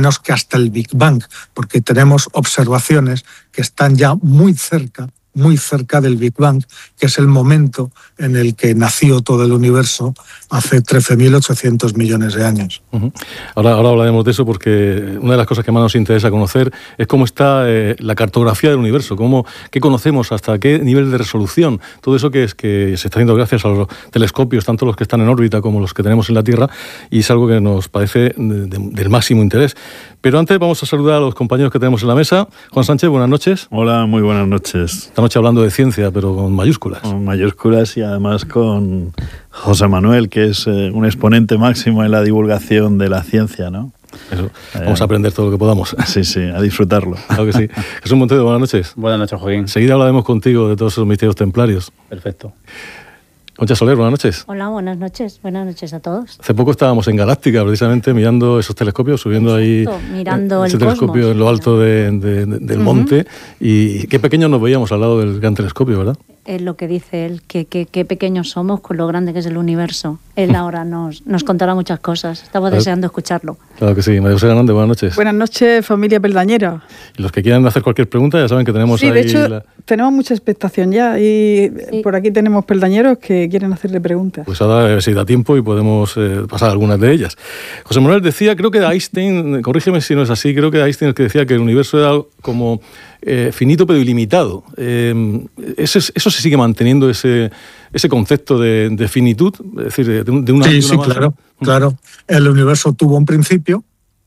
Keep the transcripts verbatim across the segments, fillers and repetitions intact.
menos que hasta el Big Bang, porque tenemos observaciones que están ya muy cerca, muy cerca del Big Bang, que es el momento en el que nació todo el universo hace trece mil ochocientos millones de años. Uh-huh. Ahora, ahora hablaremos de eso, porque una de las cosas que más nos interesa conocer es cómo está eh, la cartografía del universo, cómo, qué conocemos, hasta qué nivel de resolución, todo eso que, es, que se está haciendo gracias a los telescopios, tanto los que están en órbita como los que tenemos en la Tierra, y es algo que nos parece de, de, del máximo interés. Pero antes vamos a saludar a los compañeros que tenemos en la mesa. Juan Sánchez, buenas noches. Hola, muy buenas noches. Esta noche hablando de ciencia, pero con mayúsculas. Con mayúsculas y además con José Manuel, que es eh, un exponente máximo en la divulgación de la ciencia, ¿no? Eso. Vamos eh, a aprender todo lo que podamos. Sí, sí, a disfrutarlo. Claro que sí. Jesús Montedo, buenas noches. Buenas noches, Joaquín. Enseguida hablaremos contigo de todos esos misterios templarios. Perfecto. Concha Soler, buenas noches. Hola, buenas noches. Buenas noches a todos. Hace poco estábamos en Galáctica, precisamente mirando esos telescopios, subiendo Exacto, ahí mirando ese el telescopio cosmos. En lo alto de, de, de, del uh-huh. monte. Y qué pequeños nos veíamos al lado del gran telescopio, ¿verdad? Es lo que dice él, que, que, que pequeños somos con lo grande que es el universo. Él ahora nos, nos contará muchas cosas. Estamos claro. deseando escucharlo. Claro que sí. María José Hernández, buenas noches. Buenas noches, familia peldañera. Y los que quieran hacer cualquier pregunta ya saben que tenemos sí, ahí... Sí, de hecho, la... tenemos mucha expectación ya. Y sí. por aquí tenemos peldañeros que quieren hacerle preguntas. Pues ahora si da tiempo y podemos eh, pasar algunas de ellas. José Manuel decía, creo que Einstein, corrígeme si no es así, creo que Einstein es el que decía que el universo era como... Eh, finito pero ilimitado. Eh, eso, eso se sigue manteniendo, ese, ese concepto de, de finitud, es decir, de, de una... Sí, de una sí, masa. claro, claro. El universo tuvo un principio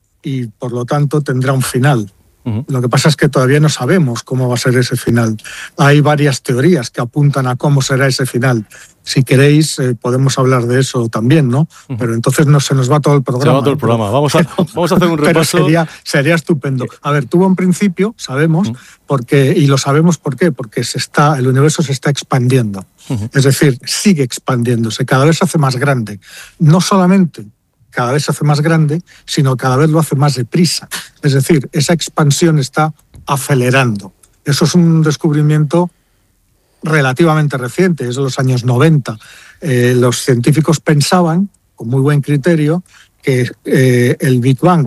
y por lo tanto tendrá un final. Uh-huh. Lo que pasa es que todavía no sabemos cómo va a ser ese final. Hay varias teorías que apuntan a cómo será ese final. Si queréis, eh, podemos hablar de eso también, ¿no? Uh-huh. Pero entonces no, se nos va todo el programa. Se va todo el programa. ¿no? Vamos, a, vamos a hacer un repaso. Pero sería, sería estupendo. A ver, tuvo un principio, sabemos, uh-huh. porque, y lo sabemos por qué, porque se está, el universo se está expandiendo. Uh-huh. Es decir, sigue expandiéndose, cada vez se hace más grande. No solamente cada vez se hace más grande, sino cada vez lo hace más deprisa. Es decir, esa expansión está acelerando. Eso es un descubrimiento relativamente reciente, es de los años noventa. Eh, los científicos pensaban, con muy buen criterio, que eh, el Big Bang,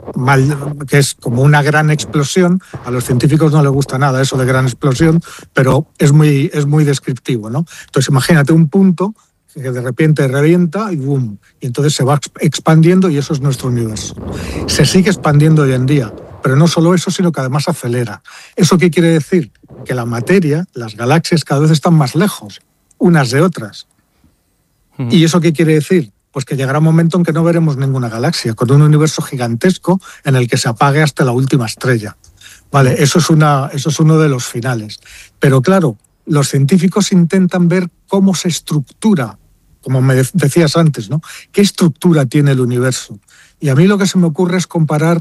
mal, que es como una gran explosión, a los científicos no les gusta nada eso de gran explosión, pero es muy, es muy descriptivo, ¿no? Entonces imagínate un punto que de repente revienta y boom, y entonces se va expandiendo y eso es nuestro universo. Se sigue expandiendo hoy en día, pero no solo eso, sino que además acelera. ¿Eso qué quiere decir? Que la materia, las galaxias cada vez están más lejos, unas de otras. Uh-huh. ¿Y eso qué quiere decir? Pues que llegará un momento en que no veremos ninguna galaxia, con un universo gigantesco en el que se apague hasta la última estrella. Vale, eso es, una, eso es uno de los finales. Pero claro, los científicos intentan ver cómo se estructura, como me decías antes, ¿no? ¿Qué estructura tiene el universo? Y a mí lo que se me ocurre es comparar,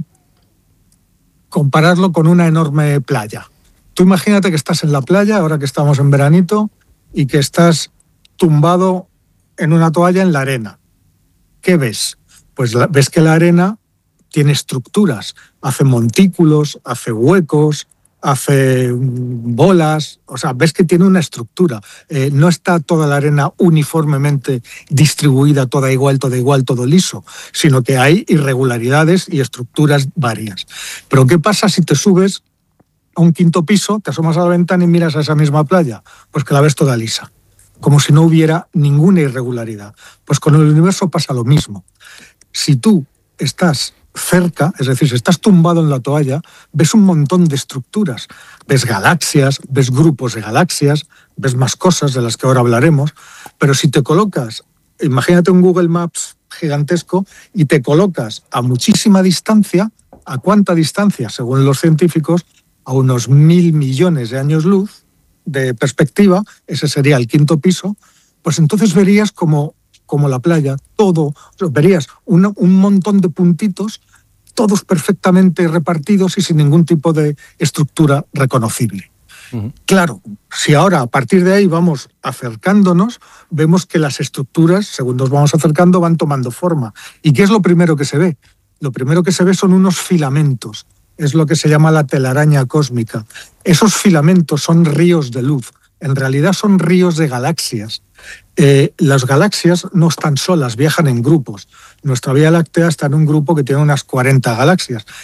compararlo con una enorme playa. Tú imagínate que estás en la playa, ahora que estamos en veranito, y que estás tumbado en una toalla en la arena. ¿Qué ves? Pues la, ves que la arena tiene estructuras, hace montículos, hace huecos, hace bolas, o sea, ves que tiene una estructura. Eh, no está toda la arena uniformemente distribuida, toda igual, toda igual, todo liso, sino que hay irregularidades y estructuras varias. Pero ¿qué pasa si te subes a un quinto piso, te asomas a la ventana y miras a esa misma playa? Pues que la ves toda lisa, como si no hubiera ninguna irregularidad. Pues con el universo pasa lo mismo. Si tú estás cerca, es decir, si estás tumbado en la toalla, ves un montón de estructuras, ves galaxias, ves grupos de galaxias, ves más cosas de las que ahora hablaremos, pero si te colocas, imagínate un Google Maps gigantesco y te colocas a muchísima distancia, ¿a cuánta distancia? Según los científicos, a unos mil millones de años luz de perspectiva, ese sería el quinto piso, pues entonces verías como como la playa, todo, verías un, un montón de puntitos, todos perfectamente repartidos y sin ningún tipo de estructura reconocible. Uh-huh. Claro, si ahora a partir de ahí vamos acercándonos, vemos que las estructuras, según nos vamos acercando, van tomando forma. ¿Y qué es lo primero que se ve? Lo primero que se ve son unos filamentos, es lo que se llama la telaraña cósmica. Esos filamentos son ríos de luz, en realidad son ríos de galaxias. Eh, las galaxias no están solas, viajan en grupos. Nuestra Vía Láctea está en un grupo que tiene unas cuarenta galaxias.